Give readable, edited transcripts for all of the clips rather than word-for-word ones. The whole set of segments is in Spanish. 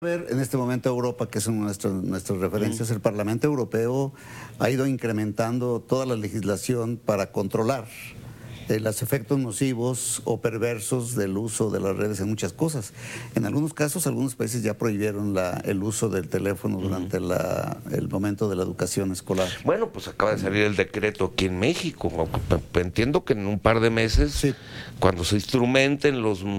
ver, en este momento Europa, que son nuestras referencias, el Parlamento Europeo ha ido incrementando toda la legislación para controlar los efectos nocivos o perversos del uso de las redes en muchas cosas. En algunos casos, algunos países ya prohibieron el uso del teléfono durante el momento de la educación escolar. Bueno, pues acaba de salir el decreto aquí en México. Entiendo que en un par de meses, sí, cuando se instrumenten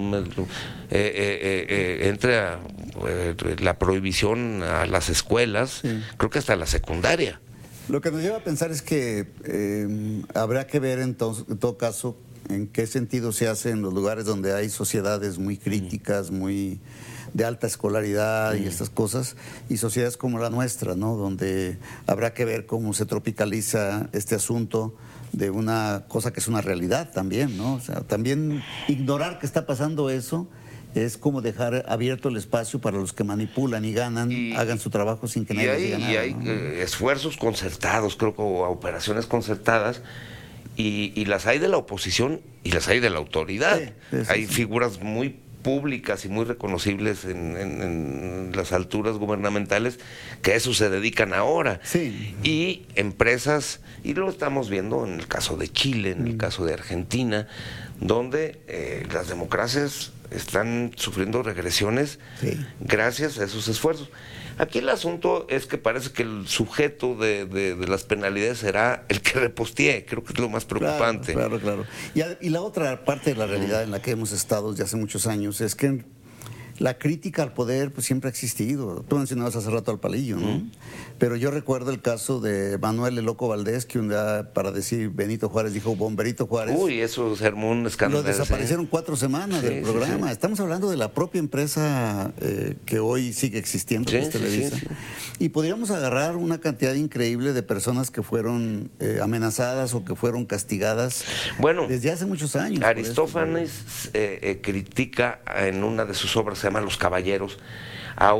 entre la prohibición a las escuelas, sí, creo que hasta la secundaria. Lo que nos lleva a pensar es que habrá que ver en todo caso en qué sentido se hace en los lugares donde hay sociedades muy críticas, muy de alta escolaridad y estas cosas, y sociedades como la nuestra, ¿no? Donde habrá que ver cómo se tropicaliza este asunto de una cosa que es una realidad también, ¿no? O sea, también ignorar que está pasando eso es como dejar abierto el espacio para los que manipulan y ganan, hagan su trabajo sin que nadie diga nada. Y hay esfuerzos concertados, creo que operaciones concertadas, y las hay de la oposición y las hay de la autoridad. Sí, hay figuras muy públicas y muy reconocibles en las alturas gubernamentales que a eso se dedican ahora. Sí. Y empresas, y lo estamos viendo en el caso de Chile, en el caso de Argentina, donde las democracias están sufriendo regresiones, sí, gracias a esos esfuerzos. Aquí el asunto es que parece que el sujeto de las penalidades será el que repostee. Creo que es lo más preocupante. Claro. Y la otra parte de la realidad en la que hemos estado desde hace muchos años es que la crítica al poder pues siempre ha existido. Tú mencionabas hace rato al Palillo, ¿no? Pero yo recuerdo el caso de Manuel el Loco Valdés, que un día, para decir Benito Juárez, dijo Bomberito Juárez. Uy, eso se armó un escándalo. Lo desaparecieron 4 semanas del programa. Sí. Estamos hablando de la propia empresa que hoy sigue existiendo, que es Televisa. Sí. Y podríamos agarrar una cantidad increíble de personas que fueron amenazadas o que fueron castigadas desde hace muchos años. Aristófanes critica en una de sus obras, se llama Los Caballeros, a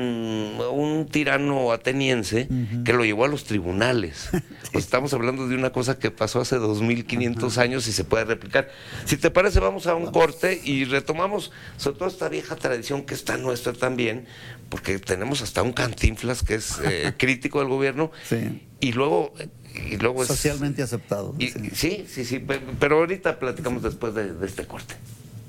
un tirano ateniense que lo llevó a los tribunales. Pues estamos hablando de una cosa que pasó hace 2500 años y se puede replicar. Si te parece, vamos a un corte y retomamos sobre todo esta vieja tradición que está nuestra también, porque tenemos hasta un Cantinflas que es crítico del gobierno, sí, y luego es socialmente aceptado. Sí, pero ahorita platicamos después de este corte.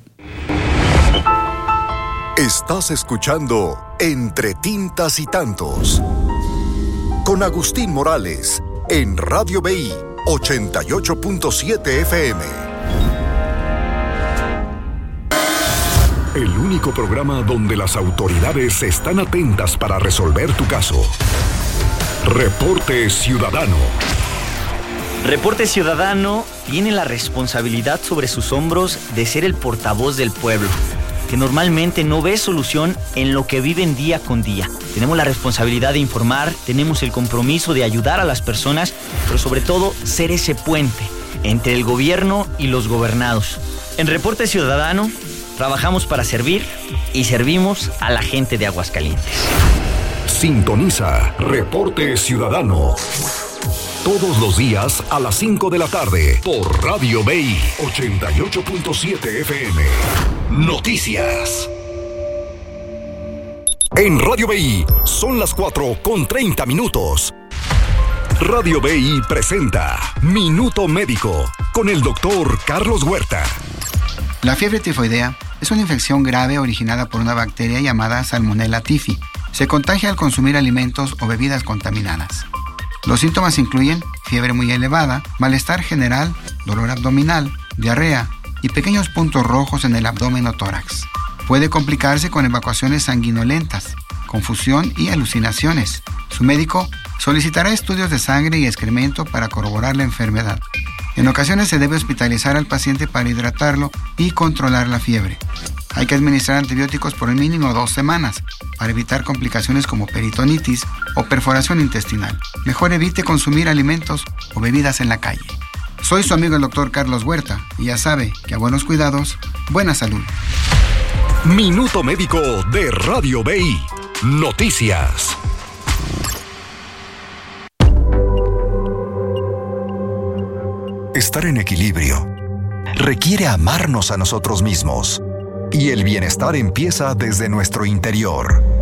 Estás escuchando Entre Tintas y Tantos con Agustín Morales en Radio BI 88.7 FM. El único programa donde las autoridades están atentas para resolver tu caso. Reporte Ciudadano. Reporte Ciudadano tiene la responsabilidad sobre sus hombros de ser el portavoz del pueblo, que normalmente no ve solución en lo que viven día con día. Tenemos la responsabilidad de informar, tenemos el compromiso de ayudar a las personas, pero sobre todo ser ese puente entre el gobierno y los gobernados. En Reporte Ciudadano trabajamos para servir y servimos a la gente de Aguascalientes. Sintoniza Reporte Ciudadano todos los días a las 5 de la tarde por Radio BI 88.7 FM. Noticias. En Radio BI son las 4:30. Radio BI presenta Minuto Médico con el doctor Carlos Huerta. La fiebre tifoidea es una infección grave originada por una bacteria llamada Salmonella typhi. Se contagia al consumir alimentos o bebidas contaminadas. Los síntomas incluyen fiebre muy elevada, malestar general, dolor abdominal, diarrea y pequeños puntos rojos en el abdomen o tórax. Puede complicarse con evacuaciones sanguinolentas, confusión y alucinaciones. Su médico solicitará estudios de sangre y excremento para corroborar la enfermedad. En ocasiones se debe hospitalizar al paciente para hidratarlo y controlar la fiebre. Hay que administrar antibióticos por el mínimo 2 semanas para evitar complicaciones como peritonitis o perforación intestinal. Mejor evite consumir alimentos o bebidas en la calle. Soy su amigo el doctor Carlos Huerta y ya sabe que a buenos cuidados, buena salud. Minuto Médico de Radio BI. Noticias. Estar en equilibrio requiere amarnos a nosotros mismos. Y el bienestar empieza desde nuestro interior.